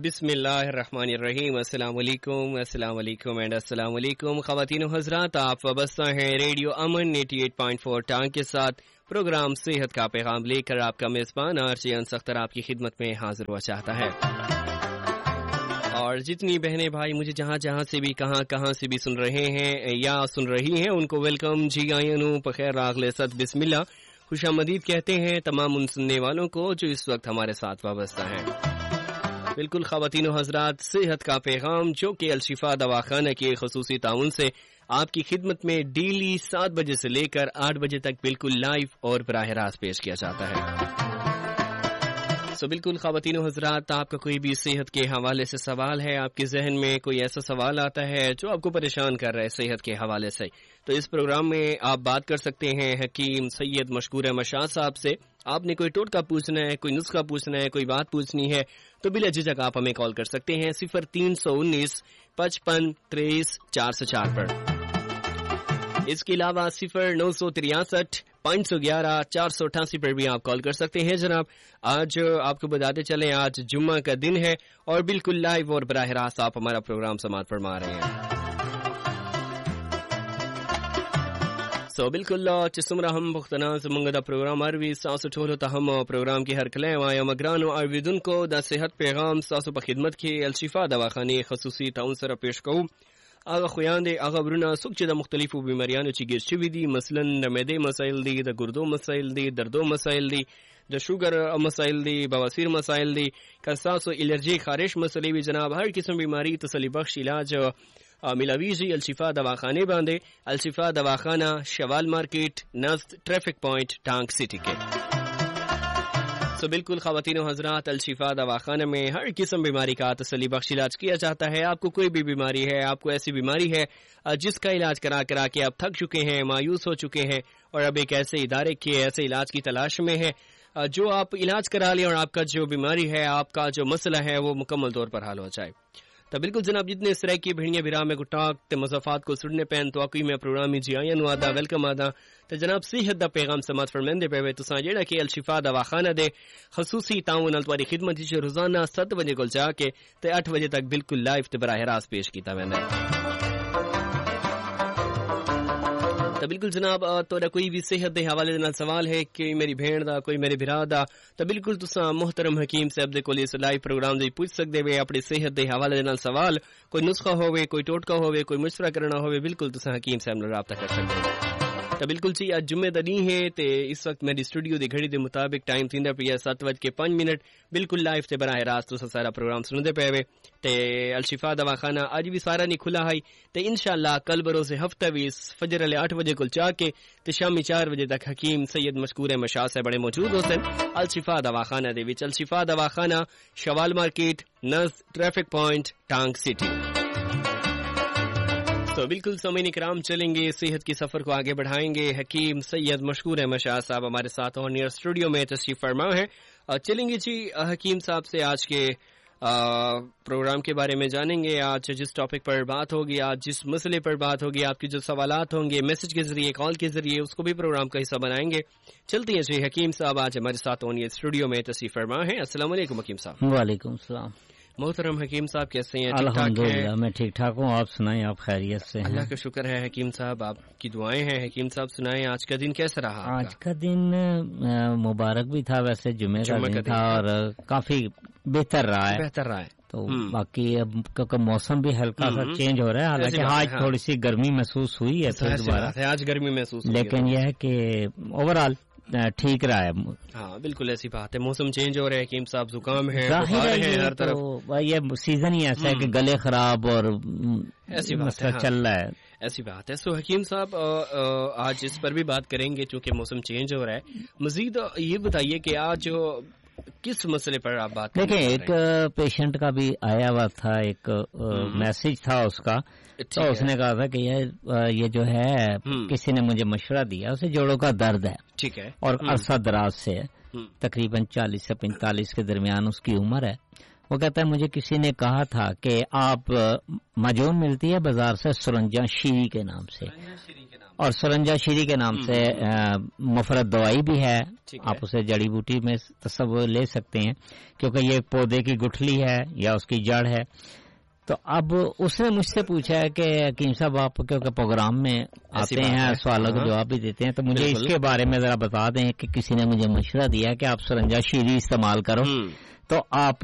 بسم اللہ الرحمن الرحیم. السلام علیکم اینڈ السلام علیکم خواتین و حضرات. آپ وابستہ ہیں ریڈیو امن 88.4 ٹانگ کے ساتھ. پروگرام صحت کا پیغام لے کر آپ کا میزبان آرجے انس اختر آپ کی خدمت میں حاضر ہوا چاہتا ہے. اور جتنی بہنیں بھائی مجھے جہاں سے بھی کہاں سے بھی سن رہے ہیں یا سن رہی ہیں ان کو ویلکم جی آئینو بخیر راغلے ست بسم اللہ خوش آمدید کہتے ہیں تمام ان سننے والوں کو جو اس وقت ہمارے ساتھ وابستہ ہیں. بالکل خواتین و حضرات, صحت کا پیغام جو کہ الشفا دواخانہ کے خصوصی تعاون سے آپ کی خدمت میں ڈیلی 7 بجے سے لے کر 8 بجے تک بالکل لائیو اور براہ راست پیش کیا جاتا ہے. بالکل خواتین و حضرات, آپ کا کوئی بھی صحت کے حوالے سے سوال ہے, آپ کے ذہن میں کوئی ایسا سوال آتا ہے جو آپ کو پریشان کر رہا ہے صحت کے حوالے سے, تو اس پروگرام میں آپ بات کر سکتے ہیں حکیم سید مشکور مشاہ صاحب سے. آپ نے کوئی ٹوٹکا پوچھنا ہے, کوئی نسخہ پوچھنا ہے, کوئی بات پوچھنی ہے تو بلا جھجک آپ ہمیں کال کر سکتے ہیں 0319 55 23 404 پر. اس کے علاوہ 0963 511 488 پر بھی آپ کال کر سکتے ہیں. جناب آج آپ کو بتاتے چلیں آج جمعہ کا دن ہے اور بالکل لائیو اور براہ راست آپ ہمارا پروگرام سماعت فرما رہے ہیں. بالکل چسمرا ہم بختنا زمنگا پروگرام اروی ساسو ٹھولو تہم پروگرام کی ہر کلے وایا مگرانو ارویدن کو دا صحت پیغام ساسو په خدمت کې الشفا دواخانه خصوصي تعاون سره پیش کوم. هغه خویاندې هغه ورونه څوک چې د مختلفو بیماریانو چې ګیر شوي دي, مثلا د معدې مسایل دي, د ګردو مسایل دي, دردو مسایل دي, د شوګر مسایل دي, بواسیر مسایل دي, که ستاسو الرجی خارش مسلې وي جناب, هر قسم بیماری تسلی بخش علاج ملاویږي الشفا دواخانه باندې. الشفا دواخانه شوال مارکیٹ نزد ٹریفک پوائنٹ ٹانک سٹی کے. بالکل خواتین و حضرات, الشفا دواخانہ میں ہر قسم بیماری کا تسلی بخش علاج کیا جاتا ہے. آپ کو کوئی بھی بیماری ہے, آپ کو ایسی بیماری ہے جس کا علاج کرا کے آپ تھک چکے ہیں, مایوس ہو چکے ہیں اور اب ایک ایسے ادارے کے ایسے علاج کی تلاش میں ہے جو آپ علاج کرا لیں اور آپ کا جو بیماری ہے, آپ کا جو مسئلہ ہے وہ مکمل طور پر حل ہو جائے. تو بالکل جناب جتنے اس طرح کی بھیڑیاں برا میں گٹاک تے مضافات کو سڑنے پین تو واقعی میں پروگرامی جی آئین آدھا ویلکم آدھا. تو جناب صحت دا پیغام سماعت فرمیندے پہ تو جیڑا کہ الشفا دواخانہ دے خصوصی تعاون التواری خدمت جو روزانہ 7 بجے کو جا کے تے 8 بجے تک بالکل لائیو تے براہ راست پیش کیتا ویندا ہے. تو بالکل جناب توڑا کوئی بھی صحت دے حوالے نال سوال ہے کہ میری بھین دا کوئی میرے بھرا دا تو بالکل تساں محترم حکیم صاحب دے کول اس لائیو پروگرام دے پوچھ سکدے وے اپنی صحت دے حوالے نال سوال, کوئی نسخہ ہوے, کوئی ٹوٹکا ہوے, کوئی مشورہ کرنا ہوے, بالکل تساں حکیم صاحب نال رابطہ کر سکدے ہو. تو بالکل جی آج جمعے دا نہیں ہے تے اس وقت میری اسٹوڈیو دی گھڑی دے مطابق ٹائم تھیندا پیا 7:05 بالکل لائیو تے براہ راست تساں سارا پروگرام سندے پے وے. تے الشفا دواخانہ اج بھی سارا نہیں کھلا ہے تے انشاءاللہ کل بروز ہفتہ بھی فجر والے 8 بجے کل چا کے تے شامی 4 بجے تک حکیم سید مشکور مشاہ سے بڑے موجود ہوسن الشفا دواخانہ دے وچ. الشفا دواخانہ شوال مارکیٹ نزد ٹریفک پوائنٹ ٹانک سٹی. تو بالکل سامعین کرام چلیں گے صحت کی سفر کو آگے بڑھائیں گے. حکیم سید مشکور مشاہ صاحب ہمارے ساتھ اور نیئر اسٹوڈیو میں تشریف فرما ہے. چلیں گے جی حکیم صاحب سے آج کے پروگرام کے بارے میں جانیں گے. آج جس ٹاپک پر بات ہوگی, آج جس مسئلے پر بات ہوگی, آپ کے جو سوالات ہوں گے میسج کے ذریعے, کال کے ذریعے, اس کو بھی پروگرام کا حصہ بنائیں گے. چلتے ہیں جی حکیم صاحب آج ہمارے ساتھ اور نیئر اسٹوڈیو میں تشریف فرما ہے. السلام علیکم حکیم صاحب. وعلیکم السلام. محترم حکیم صاحب کیسے ہیں؟ الحمدللہ میں ٹھیک ٹھاک ہوں, آپ سنائیں آپ خیریت سے ہیں؟ اللہ کا شکر ہے حکیم صاحب, آپ کی دعائیں ہیں. حکیم صاحب سنائیں آج کا دن کیسا رہا؟ آج کا دن مبارک بھی تھا, ویسے جمعے کا دن تھا اور کافی بہتر رہا ہے. تو باقی اب کیونکہ موسم بھی ہلکا سا چینج ہو رہا ہے, حالانکہ آج تھوڑی سی گرمی محسوس ہوئی ہے دوبارہ, آج گرمی محسوس, لیکن یہ ہے کہ اوور آل ٹھیک رہا ہے. ہاں بالکل ایسی بات ہے, موسم چینج ہو رہا ہے حکیم صاحب, زکام ہے, ہر طرف یہ سیزن ہی ایسا ہے کہ گلے خراب اور ایسی مسئلہ چل رہا ہے. ایسی بات ہے. سو حکیم صاحب آج اس پر بھی بات کریں گے چونکہ موسم چینج ہو رہا ہے. مزید یہ بتائیے کہ آج کس مسئلے پر آپ بات دیکھیں, ایک پیشنٹ کا بھی آیا ہوا تھا, ایک میسج تھا اس کا, تو اس نے کہا تھا کہ یہ جو ہے کسی نے مجھے مشورہ دیا, اسے جوڑوں کا درد ہے, ٹھیک ہے, اور عرصہ دراز سے ہے, تقریباً 40 سے 45 کے درمیان اس کی عمر ہے. وہ کہتا ہے مجھے کسی نے کہا تھا کہ آپ مجون ملتی ہے بازار سے سرنجا شیری کے نام سے، اور سرنجا شیری کے نام سے مفرد دوائی بھی ہے، آپ اسے جڑی بوٹی میں تصور لے سکتے ہیں کیونکہ یہ پودے کی گٹھلی ہے یا اس کی جڑ ہے۔ تو اب اس نے مجھ سے پوچھا ہے کہ حکیم صاحب آپ کیونکہ پروگرام میں آتے ہیں سوالوں کا جواب بھی دیتے ہیں، تو مجھے اس کے بارے میں ذرا بتا دیں کہ کسی نے مجھے مشورہ دیا کہ آپ سرنجا شیری استعمال کرو تو آپ